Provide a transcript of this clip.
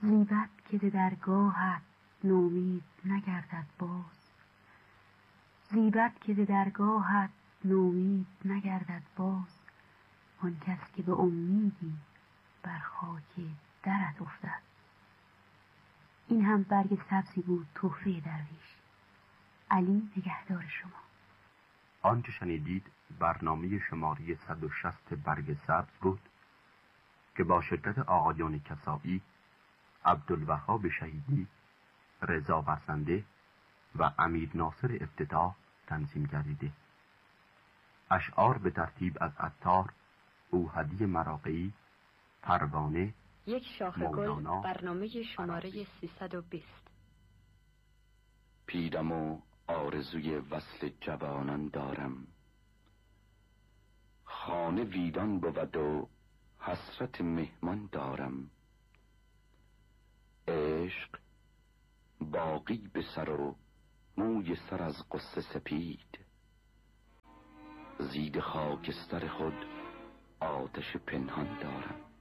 زیبد که در درگاهت نومید نگردد باز، زیبد که در درگاهت نومید نگردد باز، آن کس که به امیدی بر خاک درت افتد. این هم برگ سبزی بود تحفه درویش. علی نگهدار شما. آنچه شنیدید برنامه شماره 160 برگ سبز بود که با شرکت آقایان کسایی، عبدالوهاب شهیدی، رضا برزنده و امیر ناصر افتتاح تنظیم گردیده. اشعار به ترتیب از عطار، اوحدی مراغی، پروانه، یک شاخه گل. برنامه شماره 320. پیرم و آرزوی وصل جوانان دارم، خانه ویران بود و حسرت مهمان دارم. عشق باقی به سر و موی سر از قصه سپید، زید خاکستر خود آتش پنهان دارم.